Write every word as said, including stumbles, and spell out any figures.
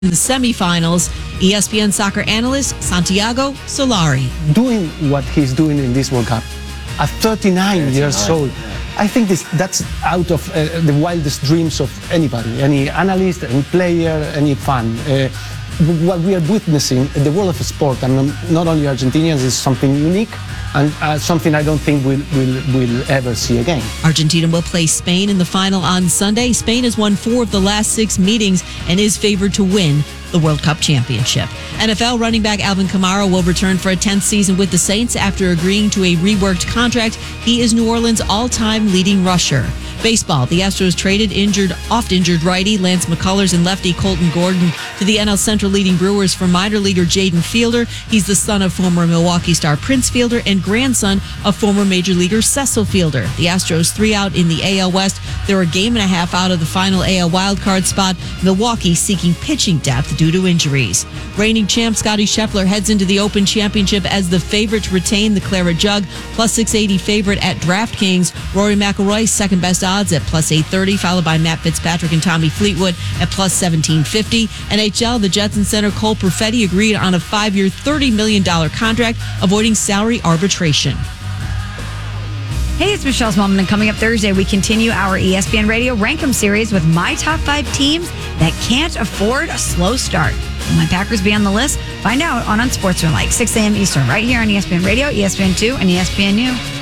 In the semifinals, E S P N soccer analyst Santiago Solari. Doing what he's doing in this World Cup at thirty-nine years old, I think this, that's out of uh, the wildest dreams of anybody, any analyst, any player, any fan. Uh, what we are witnessing in the world of sport, and not only Argentinians, is something unique and uh, something I don't think we'll, we'll, we'll ever see again. Argentina will play Spain in the final on Sunday. Spain has won four of the last six meetings and is favored to win the World Cup championship. N F L running back Alvin Kamara will return for a tenth season with the Saints after agreeing to a reworked contract. He is New Orleans' all-time leading rusher. Baseball, the Astros traded injured, oft-injured righty Lance McCullers and lefty Colton Gordon to the N L Central leading Brewers for minor leaguer Jaden Fielder. He's the son of former Milwaukee star Prince Fielder and grandson of former major leaguer Cecil Fielder. The Astros three out in the A L West. They're a game and a half out of the final A L wildcard spot. Milwaukee seeking pitching depth due to injuries. Reigning champ Scotty Scheffler heads into the Open Championship as the favorite to retain the Claret Jug, plus six eighty favorite at DraftKings. Rory McIlroy, second best odds at plus eight thirty, followed by Matt Fitzpatrick and Tommy Fleetwood at plus seventeen fifty. N H L, the Jetson center Cole Perfetti agreed on a five-year, thirty million dollars contract, avoiding salary arbitration. Hey, it's Michelle Smallman, and coming up Thursday, we continue our E S P N Radio Rankem series with my top five teams that can't afford a slow start. Will my Packers be on the list? Find out on Unsportsmanlike, six a.m. Eastern, right here on E S P N Radio, E S P N two, and E S P N U.